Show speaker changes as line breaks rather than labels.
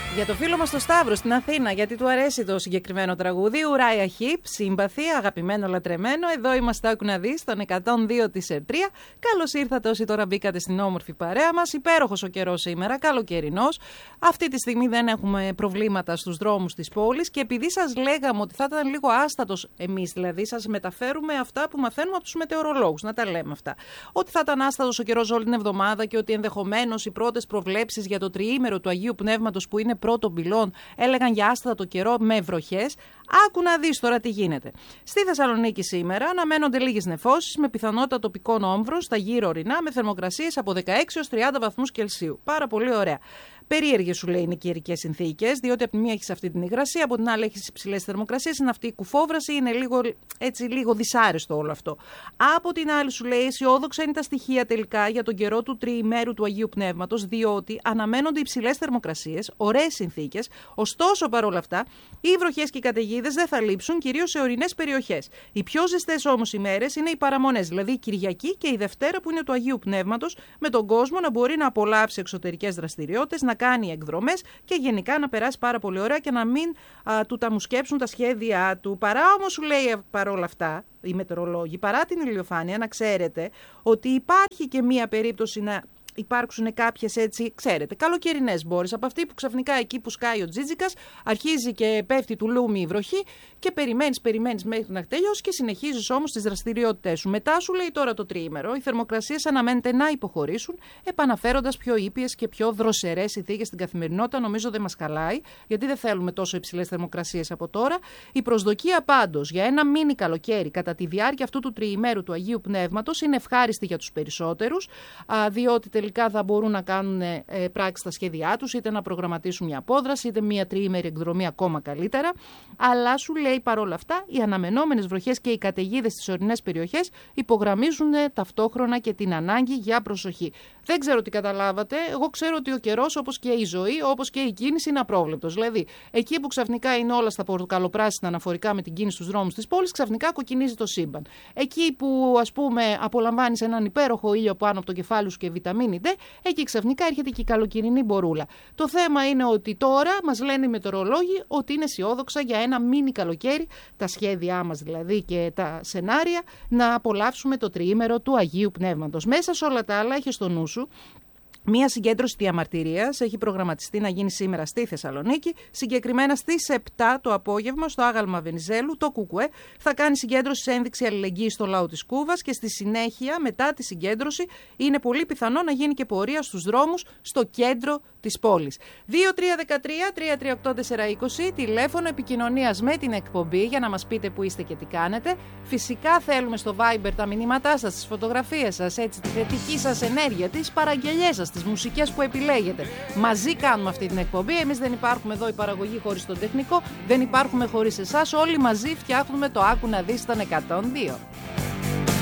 Για το φίλο μας στο Σταύρο στην Αθήνα, γιατί του αρέσει το συγκεκριμένο τραγούδι, Ουράια Χιπ, σύμπαθη, αγαπημένο, λατρεμένο. Εδώ είμαστε, άκου να δεις, στον 102 της ΕΡΤΡΙΑ. Καλώς ήρθατε όσοι τώρα μπήκατε στην όμορφη παρέα μας. Υπέροχος ο καιρός σήμερα, καλοκαιρινός. Αυτή τη στιγμή δεν έχουμε προβλήματα στους δρόμους της πόλης και επειδή σας λέγαμε ότι θα ήταν λίγο άστατος, εμείς δηλαδή, σας μεταφέρουμε αυτά που μαθαίνουμε από τους μετεωρολόγους. Να τα λέμε αυτά. Ότι θα ήταν άστατος ο καιρός όλη την εβδομάδα και ότι ενδεχομένως οι πρώτες προβλέψεις για το τριήμερο του Αγίου Πνεύματος που είναι πρώτων πυλών έλεγαν για άστατο καιρό με βροχές. Άκου να δεις τώρα τι γίνεται. Στη Θεσσαλονίκη σήμερα αναμένονται λίγες νεφώσεις με πιθανότητα τοπικών όμβρων στα γύρω ορεινά με θερμοκρασίες από 16 έως 30 βαθμούς Κελσίου. Πάρα πολύ ωραία. Περίεργες σου λέει είναι οι καιρικές συνθήκες, διότι από τη μία έχεις αυτή την υγρασία, από την άλλη έχεις υψηλές θερμοκρασίες, είναι αυτή η κουφόβραση, είναι λίγο δυσάρεστο όλο αυτό. Από την άλλη σου λέει αισιόδοξα είναι τα στοιχεία τελικά για τον καιρό του τριημέρου του Αγίου Πνεύματος, διότι αναμένονται υψηλές θερμοκρασίες, ωραίες συνθήκες, ωστόσο παρόλα αυτά οι βροχές και οι καταιγίδες δεν θα λείψουν, κυρίως σε ορεινές περιοχές. Οι πιο ζεστές όμως ημέρες είναι οι παραμονές, δηλαδή η Κυριακή και η Δευτέρα που είναι του Αγίου Πνεύματος, με τον κόσμο να μπορεί να απολαύσει εξωτερικές δραστηριότητες, να κάνει εκδρομές και γενικά να περάσει πάρα πολύ ωραία και να μην του τα μουσκέψουν τα σχέδιά του. Παρά όμως σου λέει παρόλα αυτά οι μετεωρολόγοι, παρά την ηλιοφάνεια, να ξέρετε ότι υπάρχει και μία περίπτωση να υπάρξουν κάποιες έτσι, ξέρετε, καλοκαιρινές μπόρες. Από αυτή που ξαφνικά εκεί που σκάει ο τζίτζικας αρχίζει και πέφτει του λούμι η βροχή και περιμένεις μέχρι να τελειώσει και συνεχίζεις όμως τις δραστηριότητές σου. Μετά σου λέει τώρα το τριήμερο, οι θερμοκρασίες αναμένεται να υποχωρήσουν, επαναφέροντας πιο ήπιες και πιο δροσερές συνθήκες στην καθημερινότητα. Νομίζω δεν μας χαλάει, γιατί δεν θέλουμε τόσο υψηλές θερμοκρασίες από τώρα. Η προσδοκία πάντως για ένα μίνι καλοκαίρι κατά τη διάρκεια αυτού του τριημέρου του Αγίου Πνεύματος είναι ευχάριστη για τους περισσότερους, διότι τελικά θα μπορούν να κάνουν πράξη στα σχέδιά τους, είτε να προγραμματίσουν μια απόδραση, είτε μια τριήμερη εκδρομή ακόμα καλύτερα. Αλλά σου λέει παρόλα αυτά, οι αναμενόμενες βροχές και οι καταιγίδες στις ορεινές περιοχές υπογραμμίζουν ταυτόχρονα και την ανάγκη για προσοχή. Δεν ξέρω τι καταλάβατε. Εγώ ξέρω ότι ο καιρός, όπως και η ζωή, όπως και η κίνηση, είναι απρόβλεπτος. Δηλαδή, εκεί που ξαφνικά είναι όλα στα πορτοκαλοπράσινα αναφορικά με την κίνηση στους δρόμους της πόλης, ξαφνικά κοκκινίζει το σύμπαν. Εκεί που, ας πούμε, απολαμβάνεις έναν υπέροχο ήλιο πάνω από το κεφάλι σου και βιταμίνη D, εκεί ξαφνικά έρχεται και η καλοκαιρινή μπορούλα. Το θέμα είναι ότι τώρα μας λένε οι μετεωρολόγοι ότι είναι αισιόδοξα για ένα μίνι καλοκαίρι, τα σχέδιά μας δηλαδή και τα σενάρια, να απολαύσουμε το τριήμερο του Αγίου Πνεύματος. Μέσα σε όλα τα άλλα, έχει στο νου σου μία συγκέντρωση διαμαρτυρίας έχει προγραμματιστεί να γίνει σήμερα στη Θεσσαλονίκη. Συγκεκριμένα στις 7 το απόγευμα στο άγαλμα Βενιζέλου, το ΚΚΕ θα κάνει συγκέντρωση σε ένδειξη αλληλεγγύης στο λαό της Κούβας και στη συνέχεια, μετά τη συγκέντρωση, είναι πολύ πιθανό να γίνει και πορεία στους δρόμους στο κέντρο της πόλης. 2313-338-420, τηλέφωνο επικοινωνίας με την εκπομπή για να μας πείτε που είστε και τι κάνετε. Φυσικά θέλουμε στο Viber τα μηνύματά σας, τις φωτογραφίες σας, έτσι, τη θετική σας ενέργεια, τις παραγγελιές σας, τις μουσικές που επιλέγετε. Μαζί κάνουμε αυτή την εκπομπή. Εμείς δεν υπάρχουμε εδώ η παραγωγή χωρίς τον τεχνικό, δεν υπάρχουμε χωρίς εσάς. Όλοι μαζί φτιάχνουμε το Άκου να δεις στον 102.